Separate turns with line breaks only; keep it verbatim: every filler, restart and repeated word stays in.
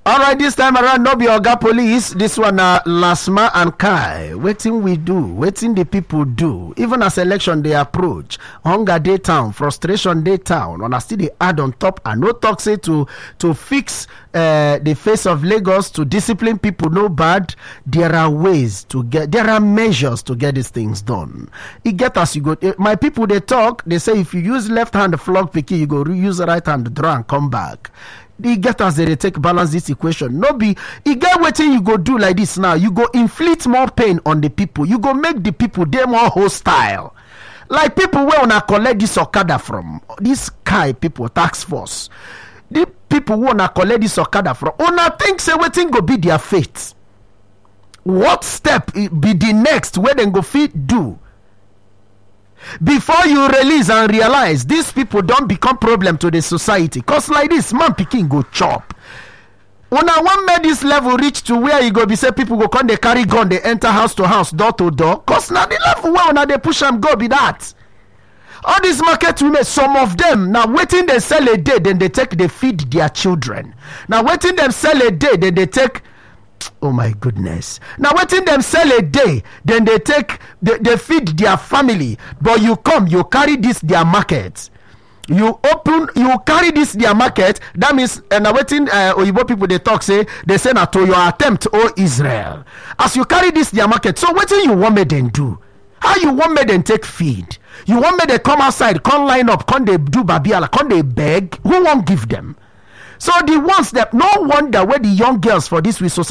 All right, this time around, no be Oga Police. This one, uh, Lasma and Kai. Waiting we do, waiting the people do. Even as election they approach, hunger day town, frustration day town. On a still they add on top, and no talk say to to fix uh, the face of Lagos, to discipline people. No bad. There are ways to get. There are measures to get these things done. It get us you go. My people they talk. They say if you use left hand flog picky, you go use right hand draw and come back. E get as they take balance this equation. No be e get wetin you go do like this now. You go inflict more pain on the people. You go make the people dey more hostile. Like people wey una collect this Okada from, this Kai people tax force. The people wey una collect this Okada from, una think say wetin go be their fate. What step be the next wey dem go fit do? Before you release and realize these people don't become problem to the society. Cause like this, man pikin go chop. Una wan make this level reach to where you go be say people go come they carry gun, they enter house to house, door to door. Cause now the level where una they push them go be that. All these market women, some of them now waiting they sell a day, then they take they feed their children. Now waiting them sell a day, then they take. Oh my goodness. Now waiting them sell a day, then they take they, they feed their family. But you come, you carry this their market. You open, you carry this their market. That means and now waiting uh, Oyibo people they talk say they say na to your attempt, oh Israel. As you carry this their market, so what you want me then do? How you want me then take feed? You want me they come outside, come line up, come they do babiala, come they beg? Who won't give them? So the ones that no wonder where the young girls for this with society